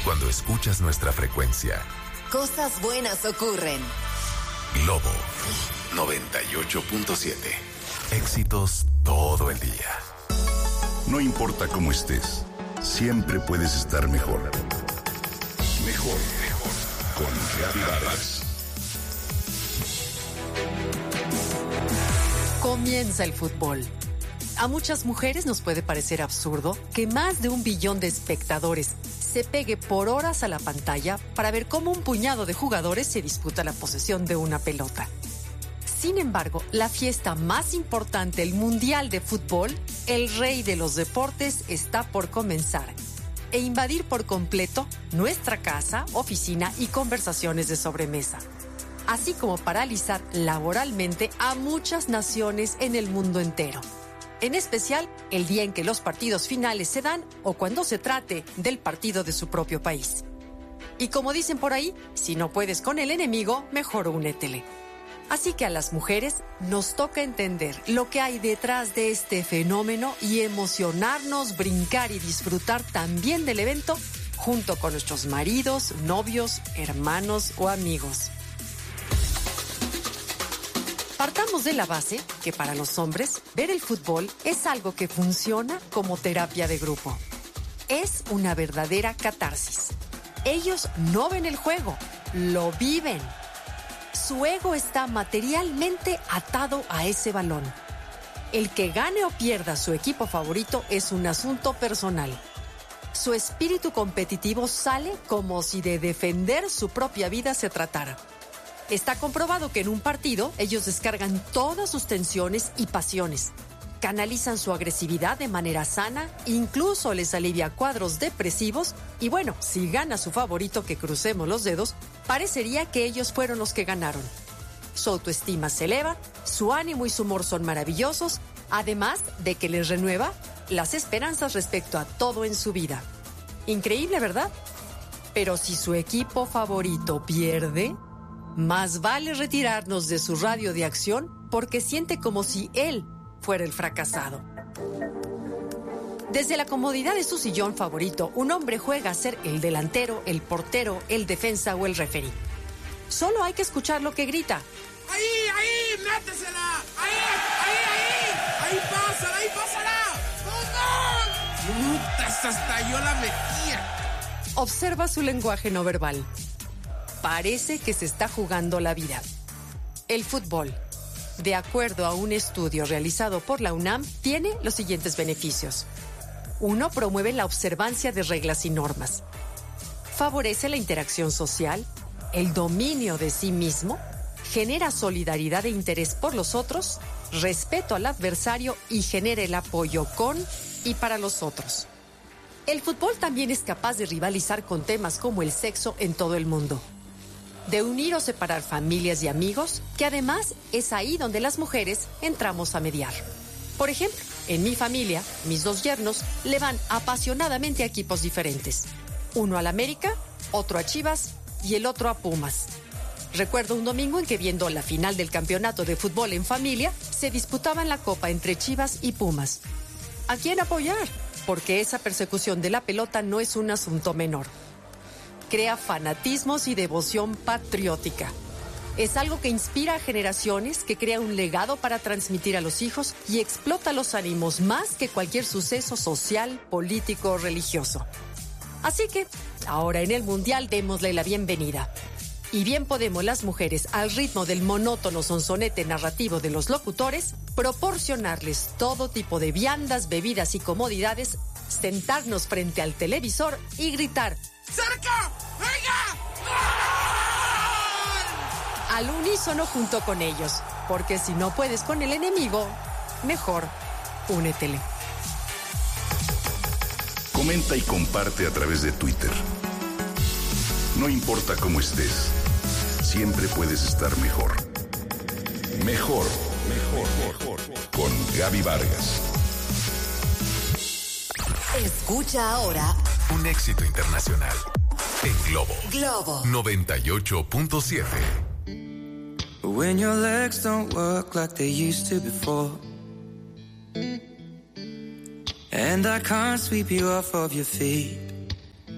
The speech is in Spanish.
cuando escuchas nuestra frecuencia. Cosas buenas ocurren. Globo 98.7. Éxitos todo el día. No importa cómo estés, siempre puedes estar mejor. Mejor, mejor. Con Gaby Vargas. Comienza el fútbol. A muchas mujeres nos puede parecer absurdo que más de 1 billón de espectadores se pegue por horas a la pantalla para ver cómo un puñado de jugadores se disputa la posesión de una pelota. Sin embargo, la fiesta más importante, el Mundial de Fútbol, el rey de los deportes, está por comenzar e invadir por completo nuestra casa, oficina y conversaciones de sobremesa, así como paralizar laboralmente a muchas naciones en el mundo entero. En especial, el día en que los partidos finales se dan o cuando se trate del partido de su propio país. Y como dicen por ahí, si no puedes con el enemigo, mejor únetele. Así que a las mujeres nos toca entender lo que hay detrás de este fenómeno y emocionarnos, brincar y disfrutar también del evento junto con nuestros maridos, novios, hermanos o amigos. Partamos de la base que para los hombres, ver el fútbol es algo que funciona como terapia de grupo. Es una verdadera catarsis. Ellos no ven el juego, lo viven. Su ego está materialmente atado a ese balón. El que gane o pierda su equipo favorito es un asunto personal. Su espíritu competitivo sale como si de defender su propia vida se tratara. Está comprobado que en un partido ellos descargan todas sus tensiones y pasiones, canalizan su agresividad de manera sana, incluso les alivia cuadros depresivos y bueno, si gana su favorito, que crucemos los dedos, parecería que ellos fueron los que ganaron. Su autoestima se eleva, su ánimo y su humor son maravillosos, además de que les renueva las esperanzas respecto a todo en su vida. Increíble, ¿verdad? Pero si su equipo favorito pierde, más vale retirarnos de su radio de acción porque siente como si él fuera el fracasado. Desde la comodidad de su sillón favorito, un hombre juega a ser el delantero, el portero, el defensa o el referí. Solo hay que escuchar lo que grita. ¡Ahí! ¡Métesela! ¡Ahí pásala! ¡Gol! ¡Puta, hasta yo la metía! Observa su lenguaje no verbal. Parece que se está jugando la vida. El fútbol, de acuerdo a un estudio realizado por la UNAM, tiene los siguientes beneficios. 1. Promueve la observancia de reglas y normas. Favorece la interacción social, el dominio de sí mismo, genera solidaridad e interés por los otros, respeto al adversario y genera el apoyo con y para los otros. El fútbol también es capaz de rivalizar con temas como el sexo en todo el mundo, de unir o separar familias y amigos, que además es ahí donde las mujeres entramos a mediar. Por ejemplo, en mi familia, mis 2 yernos le van apasionadamente a equipos diferentes. Uno al América, otro a Chivas y el otro a Pumas. Recuerdo un domingo en que, viendo la final del campeonato de fútbol en familia, se disputaban la copa entre Chivas y Pumas. ¿A quién apoyar? Porque esa persecución de la pelota no es un asunto menor. Crea fanatismos y devoción patriótica. Es algo que inspira a generaciones, que crea un legado para transmitir a los hijos y explota los ánimos más que cualquier suceso social, político o religioso. Así que, ahora en el Mundial démosle la bienvenida. Y bien podemos las mujeres, al ritmo del monótono sonsonete narrativo de los locutores, proporcionarles todo tipo de viandas, bebidas y comodidades, sentarnos frente al televisor y gritar ¡cerca! ¡Venga! al unísono junto con ellos, porque si no puedes con el enemigo, mejor únetele. Comenta y comparte a través de Twitter. No importa cómo estés, siempre puedes estar mejor. Mejor. Con Gaby Vargas. Escucha ahora un éxito internacional en Globo 98.7. When your legs don't work like they used to before, and I can't sweep you off of your feet,